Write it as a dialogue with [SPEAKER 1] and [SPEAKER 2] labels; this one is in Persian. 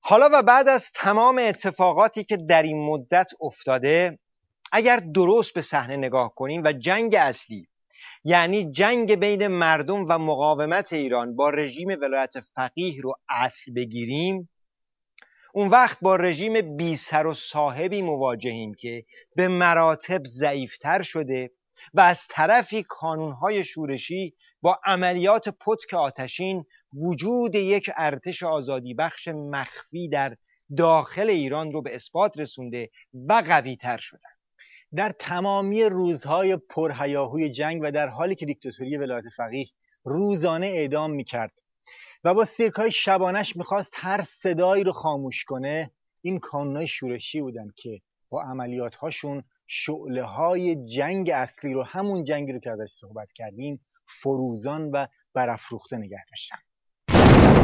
[SPEAKER 1] حالا و بعد از تمام اتفاقاتی که در این مدت افتاده، اگر درست به صحنه نگاه کنیم و جنگ اصلی، یعنی جنگ بین مردم و مقاومت ایران با رژیم ولایت فقیه رو اصل بگیریم، اون وقت با رژیم بی سر و صاحبی مواجهیم که به مراتب ضعیفتر شده و از طرفی کانونهای شورشی با عملیات پتک آتشین وجود یک ارتش آزادی بخش مخفی در داخل ایران رو به اثبات رسونده و قوی تر شدن.
[SPEAKER 2] در تمامی روزهای پرهیاهوی جنگ و در حالی که دیکتاتوری ولایت فقیه روزانه اعدام میکرد و با سیرک‌های شبانش میخواست هر صدایی رو خاموش کنه، این کانونهای شورشی بودن که با عملیات هاشون شعله های جنگ اصلی رو، همون جنگی رو که ازش صحبت کردیم، فروزان و برافروخته نگه داشتن.